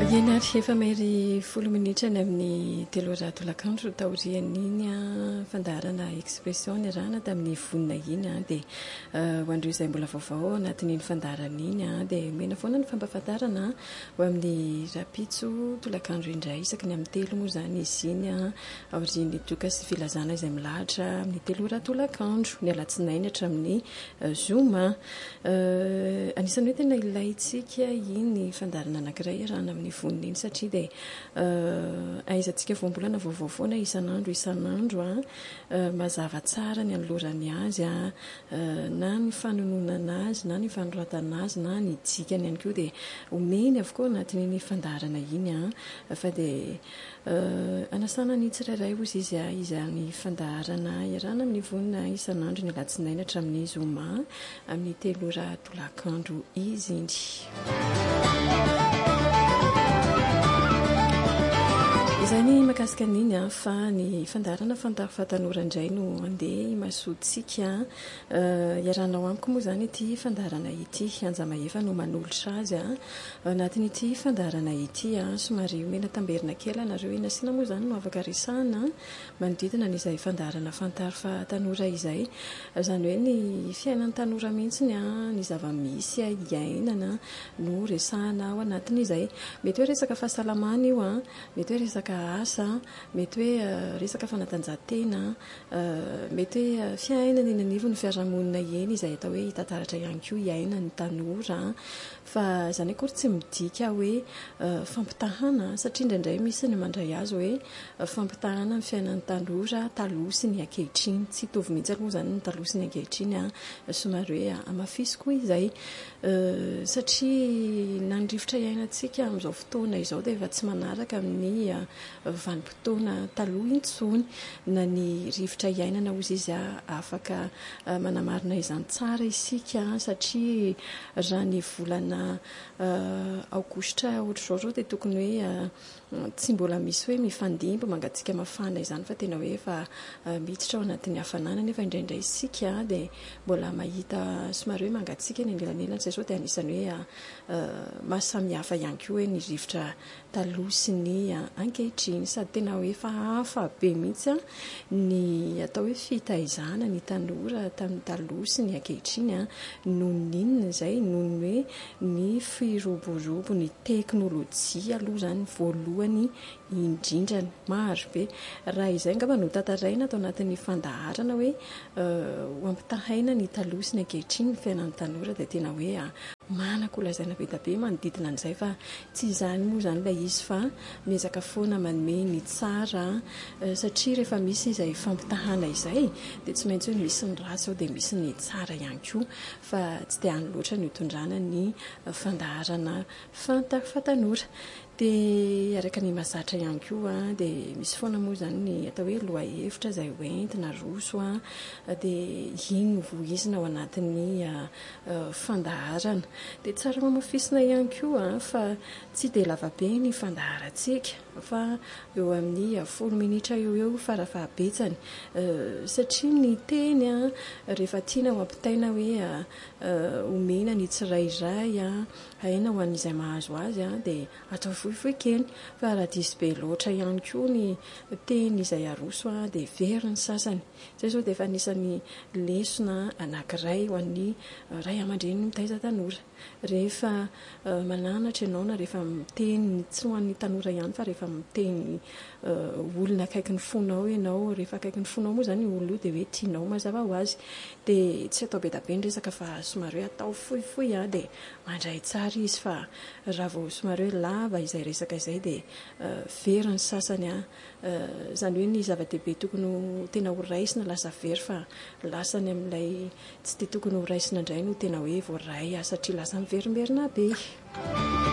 Ienary efa mairy 10 minitra ny amin'ny teloratolakandro taorian'iny a fandarana expression ny rana tamin'ny vonina iny a dia ho andreo izay mbola vaovao anatin'iny fandarana iny a dia mena foana ny fampafantarana ho amin'ny rapitso tolakandro indray isaky ny amin'ny telo moa zany izy iny a aorian'ny doka sy filazana izay milahatra amin'ny teloratolakandro ny alatsinainy hatramin'ny zoma anisan'ny hoe tena ilaitsika iny fandarana anankiray rahana amin'ny vonina iny satria dia aizantsika voambolana vaovao foana isan'andro mazava tsara ny anolorany azy na ny fanononana azy na ny fanoratana azy na ny dikany ihany koa dia omeny avokoa anatin'iny fandarana iny fa dia anasana ny tsirairay ozy izy izany fandarana iarana amin'ny vonina isan'andro ny alatsinainy hatramin'ny zoma amin'ny teloratolakandro izy iny. Izany makasika an'iny fa ny fandarana fantanora indray no andeha masoditsika iarahanao amiko moa zany ity fandarana ity anjamahefa no manolotra azy anatin'ity fandarana ity somary omena tamberina kely anareo inasiana moa zany no afaka risahana manodidina n'izay fandarana fantaro fa tanora izay izany hoe ny fiainan'ny tanora mihitsiny ny zava-misy iainana no resahana ao anatin'izay mety hoe resaka fahasalamana io mety hoe resaka asa mety hoe resaka fanatanjahantena mety hoe fiainana eny anivo ny fiarahamonina eny izay atao hoe hitantaratra ihany koa iainan'ny tanora fa izany akory tsy midika hoe fampitahana satria indraindray misy ny mandray azy hoe fampitahana ny fiainan'ny tanora taloha sy ny ankehitriny tsy hitovy mihitsy aloha zany ny taloha sy ny ankehitriny somary hoe amafisy koa izay satria na ny rivotra iainantsika amin'izao fotoana izao dia efa tsy manaraka amin'ny vanim-potoana taloha intsony na ny rivotra iainana ozy izy afaka manamarina izany tsara isika satria raha ny volana aogositra ohatr'izao dia tokony hoe tsy mbola misy hoe mifandimby mangatsika mafana izany fa tena hoe efa miditra ao anatin'ny hafanana nefa indraindray isika dia mbola mahita somary hoe mangatsika ny anelanelana izay zao dia anisany hoe mahasamihafa ihany koa hoe ny rivotra taloha sy ny ankehitriny sady tena hoe efa hafa be mihitsy ny atao hoe fitaizana ny tanora tamin'ny taloha sy ny ankehitriny noho ninona izay noho ny hoe ny firoborobo ny teknôlôjia aloha zany voalohany indrindrany maro be raha izay angamba no tantaraina atao anatin'ny fandaharana hoe ho ampitahaina ny taloha sy ny ankehitriny ny fiainan'ny tanora dia tena hoe manakolazaina be da be manodidina an'izay fa tsy izany moa zany ilay izy fa miezaka foana manome ny tsara satria rehefa misy izay fampitahana izay dia tsy maintsy hoe misy ny ratsy ao dia misy ny tsara ihany koa fa tsy dia any loatra ny hitondrana ny fandaharana fantaro fa tanora dia araka ny mahazatra ihany koa dia misy foana moa zany ny atao hoe loha hevitra izay hoentina roso dia iny no voizina ao anatin'ny fandaharana dia tsara mamafisina ihany koa fa tsy dia lavabe ny fandaharantsika fa eo amin'ny 10 minitra eo farafahabetsany satria ny teny rehefa tiana ho ampitaina hoe omena ny tsirairay aina ho an'izay mahazo azy dia atao fohifohy kely fa raha diso be loatra ihany koa ny teny izay aroso dia very ny sasany izay zao dia efa anisany lesona anankiray ho an'ny ray aman-dreny mitaiza tanora rehefa mananatra ianao na rehefa miteny tsy ho an'ny tanora ihany fa rehefa miteny olona akaiky ny fonao ianao rehefa akaiky ny fonao moa zany olona io dia hoe tianao mazava ho azy dia tsy atao be da be ny resaka fa somary hoe atao fohifohy dia mandray tsara izy fa raha vao somary hoe lava izay resaka izay dia very ny sasany izany hoe ny zava-dehibe tokony tena ho raisina lasa very fa lasany amin'ilay tsy dia tokony ho raisina indray no tena hoe voaray satria lasa miverimberina be.